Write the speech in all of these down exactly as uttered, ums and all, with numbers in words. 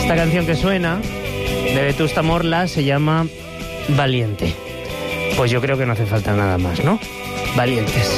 Esta canción que suena, de Vetusta Morla, se llama Valiente. Pues yo creo que no hace falta nada más, ¿no? Valientes.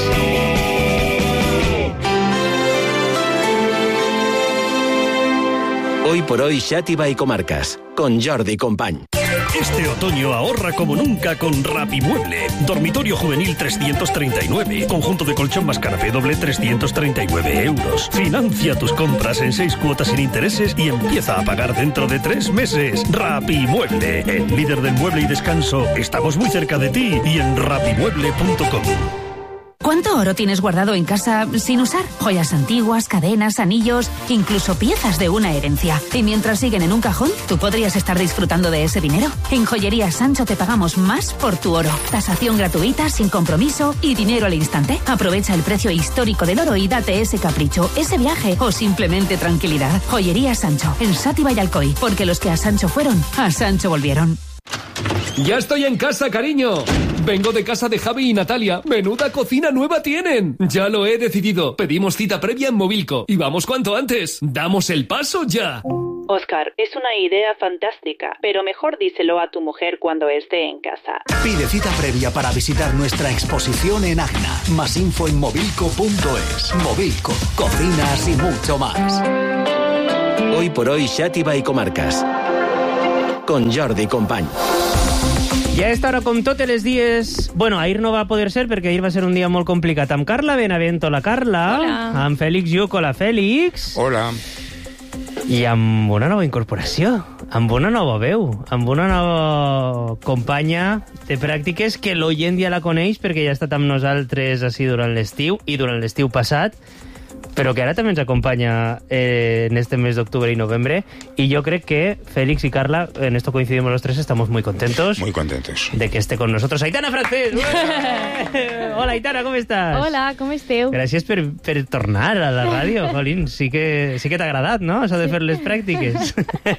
Hoy por hoy, Xàtiva y Comarcas, con Jordi Company. Este otoño ahorra como nunca con Rapimueble. Dormitorio juvenil trescientos treinta y nueve. Conjunto de colchón más canapé doble trescientos treinta y nueve euros. Financia tus compras en seis cuotas sin intereses y empieza a pagar dentro de tres meses. Rapimueble, el líder del mueble y descanso. Estamos muy cerca de ti y en rapimueble punto com. ¿Cuánto oro tienes guardado en casa sin usar? Joyas antiguas, cadenas, anillos, incluso piezas de una herencia. Y mientras siguen en un cajón, tú podrías estar disfrutando de ese dinero. En Joyería Sancho te pagamos más por tu oro. Tasación gratuita, sin compromiso y dinero al instante. Aprovecha el precio histórico del oro y date ese capricho, ese viaje o simplemente tranquilidad. Joyería Sancho, en Xàtiva y Alcoy. Porque los que a Sancho fueron, a Sancho volvieron. ¡Ya estoy en casa, cariño! Vengo de casa de Javi y Natalia. ¡Menuda cocina nueva tienen! Ya lo he decidido. Pedimos cita previa en Movilco. Y vamos cuanto antes. ¡Damos el paso ya! Oscar, es una idea fantástica, pero mejor díselo a tu mujer cuando esté en casa. Pide cita previa para visitar nuestra exposición en Agna. Más info en movilco punto es. Movilco, cocinas y mucho más. Hoy por hoy, Xàtiva y Comarcas, con Jordi Company. I a esta hora, com totes les dies... Bueno, ahir no va poder ser perquè ahir va ser un dia molt complicat. Amb Carla Benavent, la Carla. Hola. Amb Fèlix Lluc, la Fèlix. Hola. I amb una nova incorporació, amb una nova veu, amb una nova companya de pràctiques que l'oient ja la coneix perquè ja ha estat amb nosaltres així durant l'estiu i durant l'estiu passat, però que ara també ens acompanya eh, en este mes de octubre y noviembre. Y yo creo que Félix y Carla, en esto coincidimos los tres, estamos muy contentos. Muy contentos. De que esté con nosotros Aitana Francés. Hola, Aitana, ¿cómo estás? Hola, com esteu? Gràcies per, per tornar a la ràdio, Jolín. Sí que, sí que t'ha agradat, no?, això de fer les pràctiques.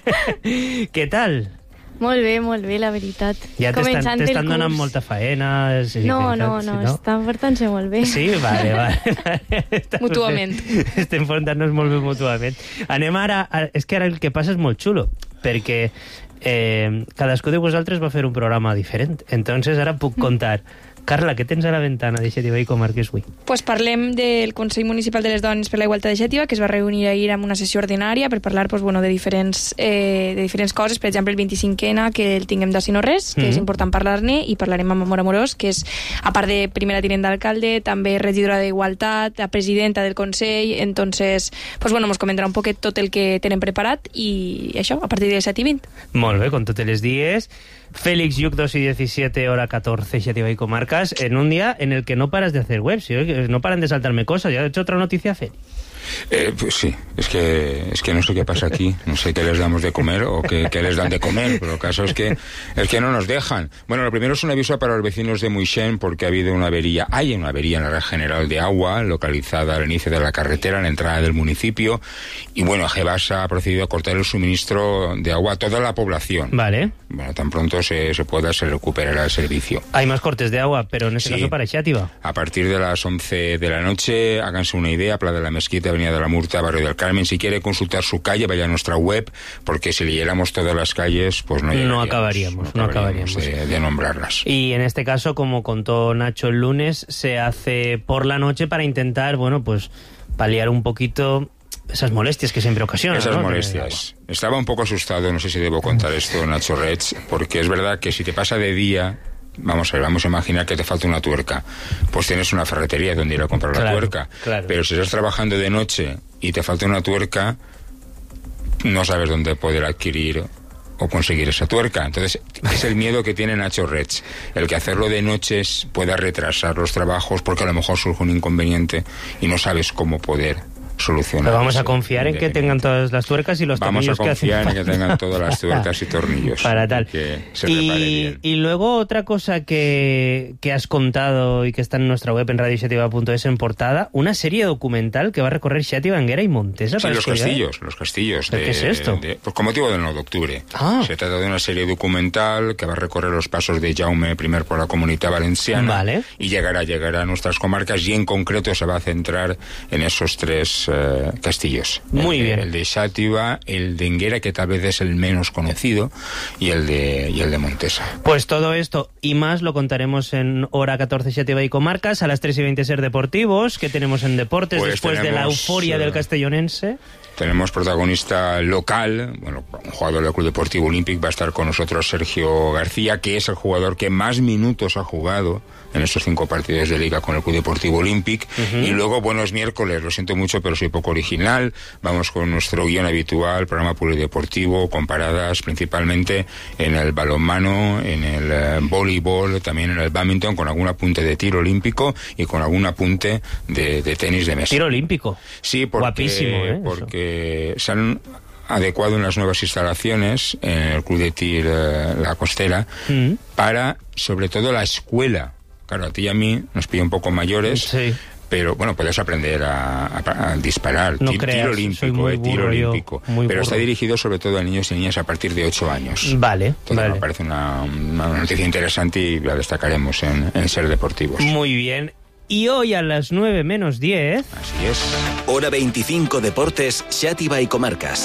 Què tal? Molt bé, molt bé, la veritat. Ja t'estan donant molta faena. Sí, no, no, no, no, estan portant-se molt bé. Sí? Vale, vale. vale. Mútuament. Estem portant-nos molt bé mútuament. Anem ara... A, és que ara el que passa és molt xulo, perquè eh, cadascú de vosaltres va fer un programa diferent. Entonces ara puc contar... Carla, què tens a la ventana de Xàtiva i Comarques avui? Pues parlem del Consell Municipal de les Dones per la Igualtat de Xàtiva, que es va reunir ahir amb una sessió ordinària per parlar pues, bueno, de, diferents, eh, de diferents coses. Per exemple, el vint-i-cinquè que el tinguem d'ací no res, que mm-hmm. és important parlar-ne, i parlarem amb Amor Amorós, que és, a part de primera tinent d'alcalde, també regidora d'Igualtat, la presidenta del Consell. Entonces, pues, bueno, nos comentarà un poquet tot el que tenen preparat i això, a partir de les set i vint. Molt bé, com totes les dies. Félix Lluc, dos y diecisiete, hora catorce, Xàtiva y Comarcas, en un día en el que no paras de hacer web, ¿sí? No paran de saltarme cosas. ¿Ya has hecho otra noticia, Félix? Eh, pues sí, es que es que no sé qué pasa aquí, no sé qué les damos de comer o qué, qué les dan de comer, pero el caso es que es que no nos dejan. Bueno, lo primero es un aviso para los vecinos de Muixén porque ha habido una avería, hay una avería en la red general de agua, localizada al inicio de la carretera, en la entrada del municipio, y bueno, Gebasa ha procedido a cortar el suministro de agua a toda la población. Vale. Bueno, tan pronto se, se pueda, se recuperará el servicio. Hay más cortes de agua, pero en este sí. caso para Xàtiva. A partir de las once de la noche, háganse una idea, Plaza de la Mezquita, Avenida de la Murta, Barrio del Carmen. Si quiere consultar su calle, vaya a nuestra web, porque si leyéramos todas las calles, pues no no acabaríamos, no acabaríamos, no acabaríamos de, de nombrarlas. Y en este caso, como contó Nacho el lunes, se hace por la noche para intentar, bueno, pues paliar un poquito esas molestias que siempre ocasionan. Esas ¿no? molestias. Estaba un poco asustado, no sé si debo contar esto, Nacho Reds, porque es verdad que si te pasa de día... Vamos a ver, vamos a imaginar que te falta una tuerca. Pues tienes una ferretería donde ir a comprar claro, la tuerca. Claro. Pero si estás trabajando de noche y te falta una tuerca, no sabes dónde poder adquirir o conseguir esa tuerca. Entonces, es el miedo que tiene Nacho Reds. El que hacerlo de noches pueda retrasar los trabajos porque a lo mejor surge un inconveniente y no sabes cómo poder solucionar. Pero vamos a confiar en que tengan todas las tuercas y los vamos tornillos que hacen. Vamos a confiar en que tengan todas las tuercas y tornillos. Para tal. Que se y, repare bien. Y luego otra cosa que, que has contado y que está en nuestra web en radio xàtiva punto es en portada, una serie documental que va a recorrer Xàtiva, Anguera y Montesa. Sí, los castillos, los castillos. De, ¿Qué es esto? De, pues con motivo del nueve de octubre. Ah. Se trata de una serie documental que va a recorrer los pasos de Jaume I por la Comunitat Valenciana. Vale. Y llegará, llegará a nuestras comarcas y en concreto se va a centrar en esos tres eh, castillos. Muy el, bien. El de Xàtiva, el de Enguera, que tal vez es el menos conocido, y el de, y el de Montesa. Pues todo esto y más lo contaremos en Hora catorce Xàtiva y Comarcas, a las tres y veinte Ser Deportivos, que tenemos en Deportes, Pues después tenemos, de la euforia eh, del castellonense. Tenemos protagonista local, bueno, un jugador del Club Deportivo Olímpic, va a estar con nosotros Sergio García, que es el jugador que más minutos ha jugado en estos cinco partidos de Liga con el Club Deportivo Olímpic. Uh-huh. Y luego, bueno, es miércoles, lo siento mucho, pero soy poco original. Vamos con nuestro guión habitual, programa polideportivo, con paradas principalmente en el balonmano, en el eh, voleibol, también en el bádminton, con algún apunte de tiro olímpico y con algún apunte de, de tenis de mesa. Tiro olímpico. Sí, porque, guapísimo, ¿eh? porque se han adecuado en las nuevas instalaciones en el Club de Tir eh, La Costera mm. para, sobre todo, la escuela. Claro, a ti y a mí nos pilla un poco mayores, sí. Pero bueno, puedes aprender a, a, a disparar. No tiro, creas, tiro olímpico, muy eh, tiro burro, olímpico. Yo, muy pero burro. Está dirigido sobre todo a niños y niñas a partir de ocho años. Vale, Entonces vale. me parece una, una noticia interesante y la destacaremos en, en Ser Deportivos. Muy bien. Y hoy a las nueve menos diez... Así es. Hora veinticinco Deportes, Xàtiva y Comarcas.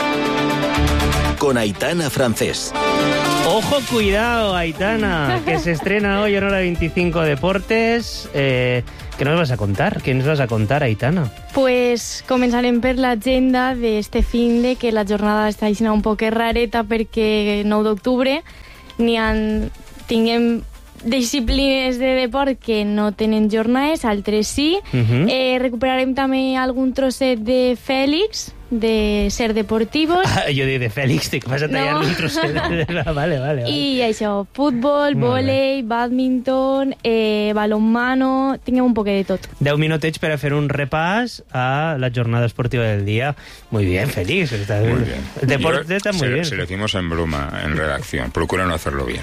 Con Aitana Francés. Ojo, cuidado, Aitana, que se estrena hoy en Hora veinticinco Deportes. Eh, ¿Qué nos vas a contar? ¿Qué nos vas a contar, Aitana? Pues començarem per l'agenda d'este finde, que la jornada està així un poc rareta perquè nou d'octubre n'hi han... tinguem disciplines de deport que no tenen jornades, altres sí. Uh-huh. eh, recuperarem també algun trosset de Fèlix, de Ser Deportivos. Ah, jo dic de Fèlix, que vas a tallar no. un trosset. vale, vale, vale. I això, futbol, vòlei, bàdminton, eh, balonmano, tinguem un poc de tot. Deu minutets per a fer un repàs a la jornada esportiva del dia. Muy bien, Félix. Está muy bien. El deporte está muy se, bien. Se lo decimos en broma, en redacción. Procura no hacerlo bien.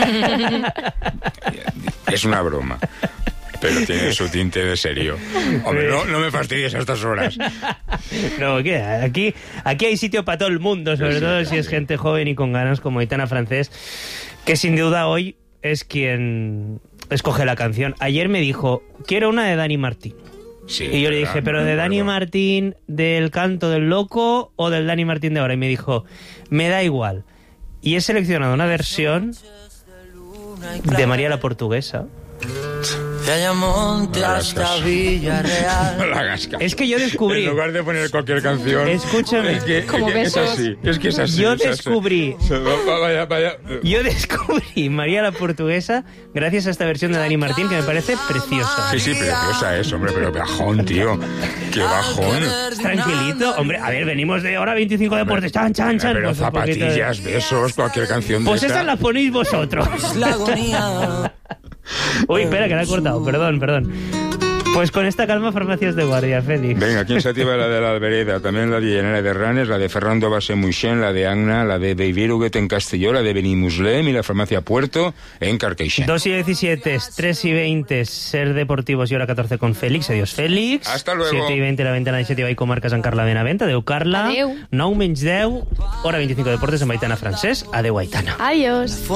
Es una broma, pero tiene su tinte de serio. Hombre, no, no me fastidies a estas horas. No, ¿qué? Aquí, aquí hay sitio para todo el mundo, sobre sí, todo sí, si es gente joven y con ganas como Aitana Francés, que sin duda hoy es quien escoge la canción. Ayer me dijo, quiero una de Dani Martín. Sí, y yo le dije, ¿pero de Dani Martín del canto del loco o del Dani Martín de ahora? Y me dijo, me da igual. Y he seleccionado una versión de María la Portuguesa. Monte hasta Villarreal. No la hagas caso. Es que yo descubrí... En lugar de poner cualquier canción... Escúchame. Es que, Como es, que besos. es así. Es que es así. Yo es así. descubrí... Vaya, vaya. Yo descubrí María la Portuguesa gracias a esta versión de Dani Martín, que me parece preciosa. Sí, sí, preciosa es, hombre, pero bajón, tío. Qué bajón. Tranquilito. Hombre, a ver, venimos de Hora veinticinco Deportes. Chan, chan, chan. Pero pues zapatillas, de... besos, cualquier canción de Pues esta. esas las ponéis vosotros. La agonía. Uy, espera, que la he cortado. Perdón, perdón. Pues con esta calma, farmacias de guardia, Félix. Venga, aquí en Xàtiva la de la Albereda, también la de Llanera de Ranes, la de Ferrando Base Muixén, la de Agna, la de Beiviruguet en Castelló, la de Benimuslem y la farmacia Puerto en Carqueixent. dos y diecisiete, tres y veinte, Ser Deportivos y Hora catorce con Félix. Adiós, Félix. Hasta luego. siete y veinte, la ventana de Xàtiva y Comarcas en Carla Benavent. Adeu, Carla. Adeu. nou menys deu, Hora veinticinco Deportes amb Aitana Francés. Adeu, Aitana. Adiós.